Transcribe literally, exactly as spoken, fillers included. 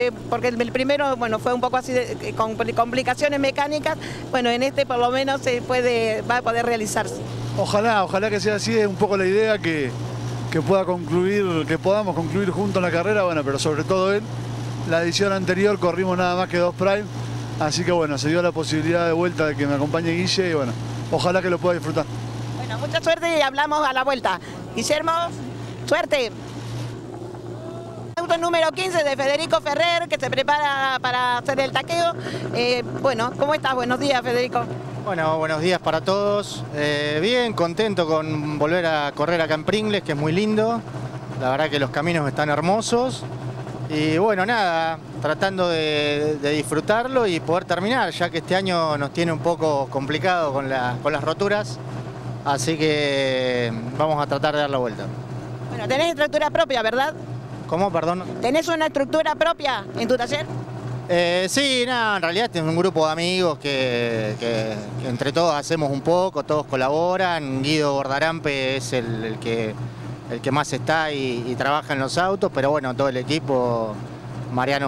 Porque el primero, bueno, fue un poco así de, con complicaciones mecánicas. Bueno, en este por lo menos se puede, va a poder realizarse. Ojalá, ojalá que sea así, es un poco la idea que, que pueda concluir, que podamos concluir juntos la carrera, bueno, pero sobre todo en la edición anterior corrimos nada más que dos Prime, así que bueno, se dio la posibilidad de vuelta de que me acompañe Guille y bueno, ojalá que lo pueda disfrutar. Bueno, mucha suerte y hablamos a la vuelta. Guillermo, suerte. Auto número quince de Federico Ferrer, que se prepara para hacer el taqueo. Eh, bueno, ¿cómo estás? Buenos días, Federico. Bueno, buenos días para todos. Eh, bien, contento con volver a correr acá en Pringles, que es muy lindo. La verdad que los caminos están hermosos. Y bueno, nada, tratando de, de disfrutarlo y poder terminar, ya que este año nos tiene un poco complicado con, la, con las roturas. Así que vamos a tratar de dar la vuelta. Bueno, tenés estructura propia, ¿verdad? ¿Cómo? Perdón. ¿Tenés una estructura propia en tu taller? Eh, sí, nada, en realidad es un grupo de amigos que, que, que entre todos hacemos un poco, todos colaboran. Guido Bordarampe es el, el, que, el que más está y, y trabaja en los autos, pero bueno, todo el equipo, Mariano